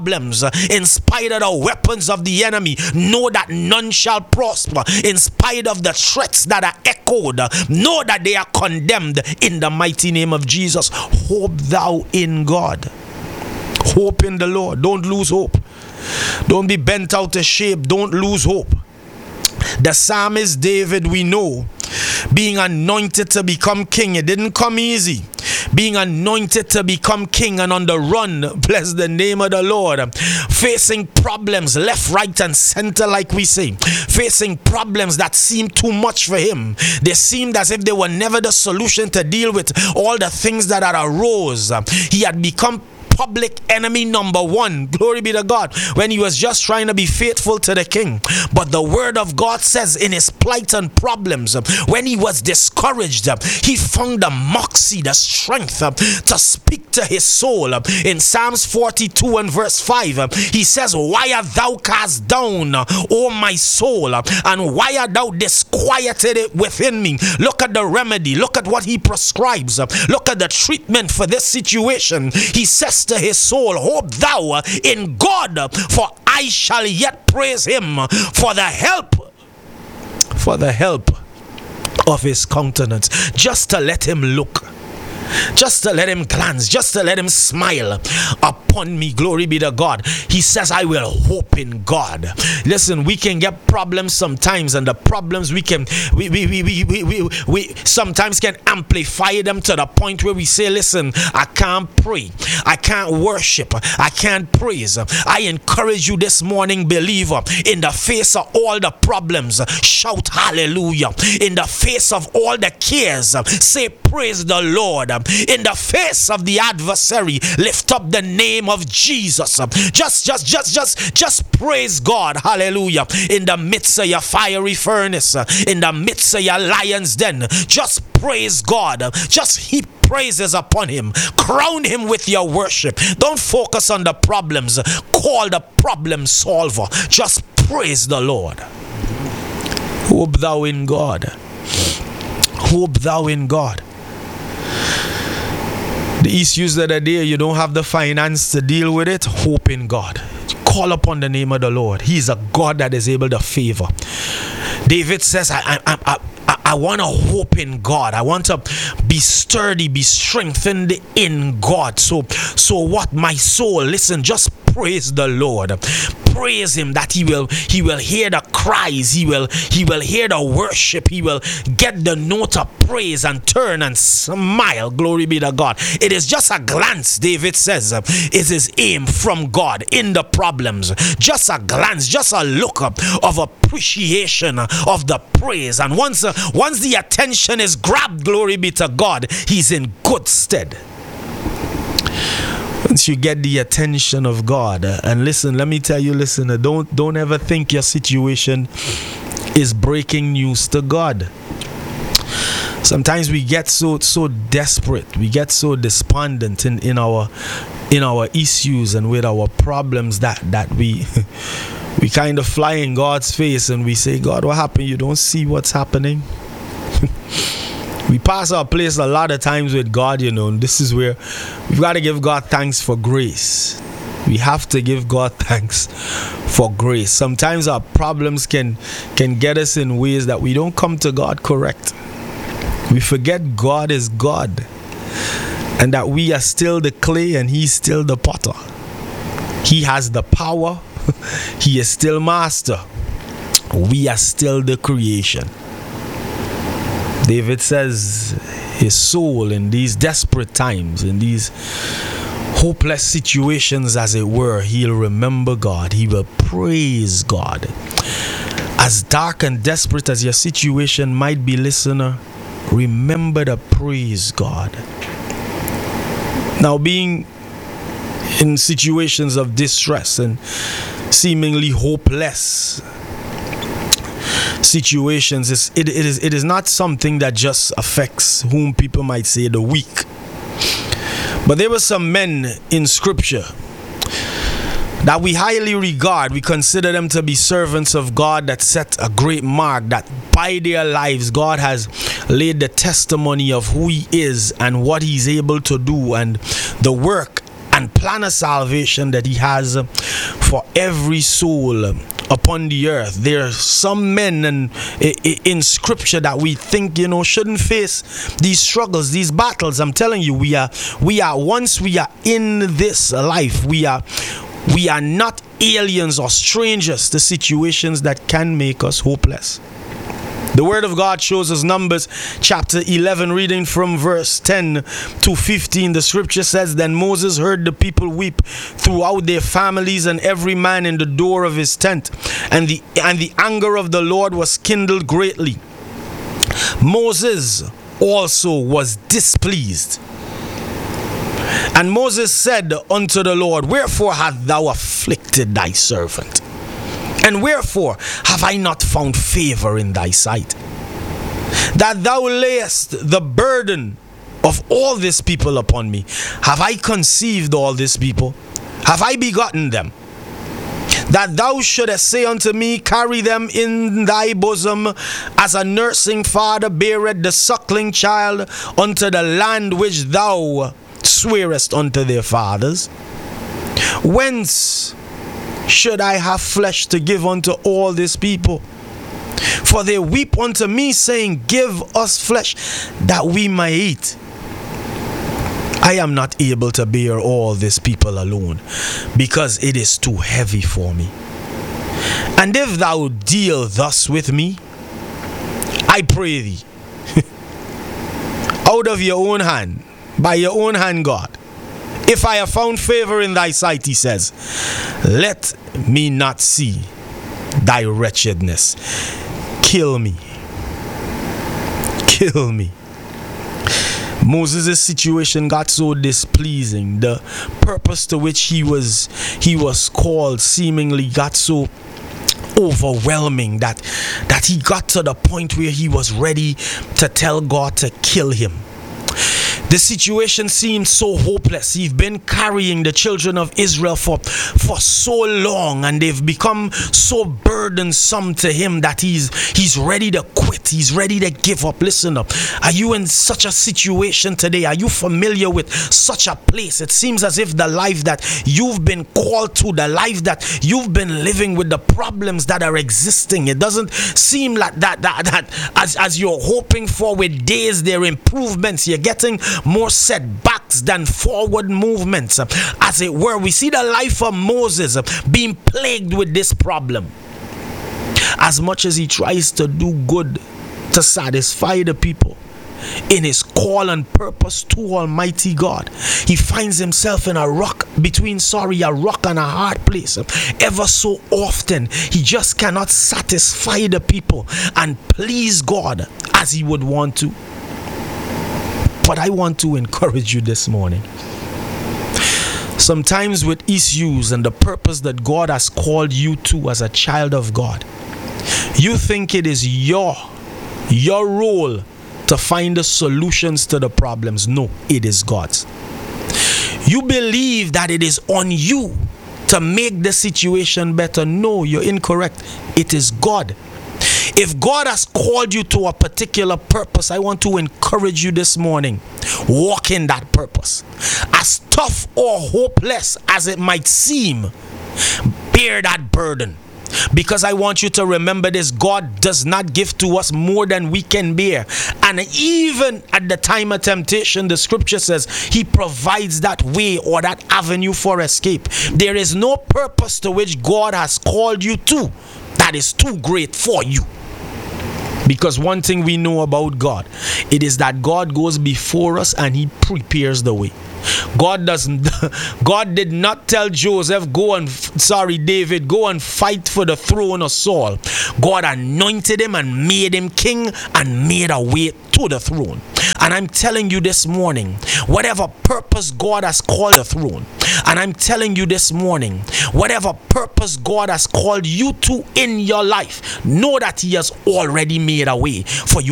problems, in spite of the weapons of the enemy, know that none shall prosper. In spite of the threats that are echoed, know that they are condemned in the mighty name of Jesus. Hope thou in God. Hope in the Lord. Don't lose hope. Don't be bent out of shape. Don't lose hope. The psalmist David, we know, being anointed to become king, it didn't come easy. Being anointed to become king and on the run, bless the name of the Lord, facing problems left, right and center, like we say, facing problems that seemed too much for him. They seemed as if they were never the solution to deal with all the things that had arose. He had become public enemy number one, glory be to God, when he was just trying to be faithful to the king. But the word of God says in his plight and problems, when he was discouraged, he found the moxie, the strength to speak to his soul. In Psalms 42 and verse 5, he says, why art thou cast down, O my soul, and why art thou disquieted within me? Look at the remedy, look at what he prescribes, look at the treatment for this situation. He says to his soul, hope thou in God, for I shall yet praise him for the help of his countenance. Just to let him look, just to let him glance, just to let him smile upon me, glory be to God. He says, I will hope in God. Listen, we can get problems sometimes, and the problems we sometimes can amplify them to the point where we say, listen, I can't pray, I can't worship, I can't praise. I encourage you this morning, believer, in the face of all the problems, shout hallelujah. In the face of all the cares, say praise the Lord. In the face of the adversary, lift up the name of Jesus. Just praise God. Hallelujah. In the midst of your fiery furnace, in the midst of your lion's den, just praise God. Just heap praises upon him. Crown him with your worship. Don't focus on the problems. Call the problem solver. Just praise the Lord. Hope thou in God. Hope thou in God. The issues that are there, you don't have the finance to deal with it, hope in God. Call upon the name of the Lord. He is a God that is able to favor. David says, I want to hope in God. I want to be sturdy, be strengthened in God. So what, my soul? Listen, just praise the Lord. Praise him that he will hear the cries. He will hear the worship. He will get the note of praise and turn and smile. Glory be to God. It is just a glance, David says. It is aim from God in the problems. Just a glance, just a look up of appreciation of the praise. And once the attention is grabbed, glory be to God, he's in good stead. Once you get the attention of God, and listen, let me tell you, listener, don't ever think your situation is breaking news to God. Sometimes we get so desperate, we get so despondent in our issues and with our problems that we we kind of fly in God's face and we say, God, what happened? You don't see what's happening? We pass our place a lot of times with God, you know, and this is where we've got to give God thanks for grace. We have to give God thanks for grace. Sometimes our problems can get us in ways that we don't come to God correct. We forget God is God and that we are still the clay and he's still the potter. He has the power. He is still master. We are still the creation. David says his soul in these desperate times, in these hopeless situations as it were, he'll remember God. He will praise God. As dark and desperate as your situation might be, listener, remember to praise God. Now, being in situations of distress and seemingly hopeless situations, it is not something that just affects whom people might say the weak. But there were some men in scripture that we highly regard. We consider them to be servants of God that set a great mark, that by their lives God has laid the testimony of who he is and what he's able to do and the work and plan of salvation that he has for every soul upon the earth. There are some men in scripture that we think, shouldn't face these struggles, these battles. I'm telling you, we are once we are in this life, we are not aliens or strangers to situations that can make us hopeless. The word of God shows us Numbers chapter 11, reading from verse 10 to 15. The scripture says, "Then Moses heard the people weep throughout their families, and every man in the door of his tent. And the anger of the Lord was kindled greatly. Moses also was displeased. And Moses said unto the Lord, Wherefore hast thou afflicted thy servant? And wherefore have I not found favor in thy sight, that thou layest the burden of all this people upon me? Have I conceived all this people? Have I begotten them? That thou shouldest say unto me, Carry them in thy bosom, as a nursing father beareth the suckling child, unto the land which thou swearest unto their fathers? Whence should I have flesh to give unto all this people? For they weep unto me, saying, Give us flesh, that we may eat. I am not able to bear all this people alone, because it is too heavy for me. And if thou deal thus with me, I pray thee, out of your own hand, by your own hand, God, if I have found favor in thy sight, he says, let me not see thy wretchedness. Kill me. Kill me. Moses' situation got so displeasing. The purpose to which he was called seemingly got so overwhelming that he got to the point where he was ready to tell God to kill him. The situation seemed so hopeless. He's been carrying the children of Israel for so long, and they've become so burdensome to him that he's ready to quit. He's ready to give up. Listen up. Are you in such a situation today? Are you familiar with such a place? It seems as if the life that you've been called to, the life that you've been living with, the problems that are existing, it doesn't seem like that as you're hoping for with days, there are improvements. You're getting more setbacks than forward movements, as it were. We see the life of Moses being plagued with this problem. As much as he tries to do good to satisfy the people in his call and purpose to Almighty God, he finds himself in a rock and a hard place. Ever so often, he just cannot satisfy the people and please God as he would want to. But I want to encourage you this morning. Sometimes with issues and the purpose that God has called you to as a child of God, you think it is your role to find the solutions to the problems. No, it is God's. You believe that it is on you to make the situation better. No, you're incorrect. It is God. If God has called you to a particular purpose, I want to encourage you this morning. Walk in that purpose. As tough or hopeless as it might seem, bear that burden. Because I want you to remember this: God does not give to us more than we can bear. And even at the time of temptation, the scripture says he provides that way or that avenue for escape. There is no purpose to which God has called you to that is too great for you. Because one thing we know about God, it is that God goes before us and he prepares the way. God did not tell David, go and fight for the throne of Saul. God anointed him and made him king and made a way to the throne. And I'm telling you this morning, whatever purpose God has called the throne, and I'm telling you this morning, whatever purpose God has called you to in your life, know that he has already made a way for you